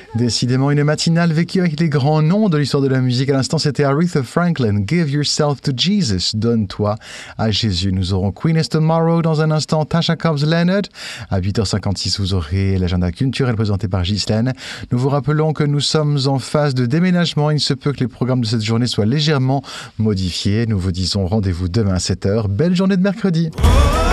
Décidément une matinale vécue avec les grands noms de l'histoire de la musique. À l'instant, c'était Aretha Franklin, Give Yourself to Jesus, donne-toi à Jésus. Nous aurons Queen is Tomorrow dans un instant, Tasha Cobbs Leonard. À 8h56, vous aurez l'agenda culturel présenté par Ghislaine. Nous vous rappelons que nous sommes en phase de déménagement. Il se peut que les programmes de cette journée soient légèrement modifiés. Nous vous disons rendez-vous demain à 7h. Belle journée de mercredi.